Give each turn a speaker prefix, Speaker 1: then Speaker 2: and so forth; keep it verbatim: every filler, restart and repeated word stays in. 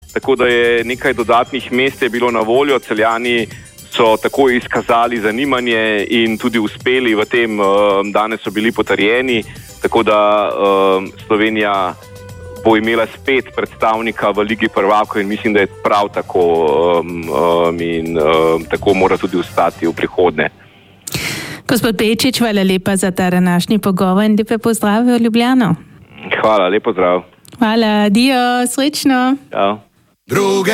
Speaker 1: tako da je nekaj dodatnih mest je bilo na voljo. Celjani so tako izkazali zanimanje in tudi uspeli v tem, danes so bili potrjeni, tako da Slovenija bo imela spet predstavnika v Ligi prvakov in mislim, da je prav tako in tako mora tudi ostati v prihodnje.
Speaker 2: Gospod Pečič, hvala lepa za ta današnji pogovor in lepe pozdrave v Ljubljano.
Speaker 1: Hvala, lep pozdrav.
Speaker 2: Hvala, adijo, srečno.
Speaker 1: Ja.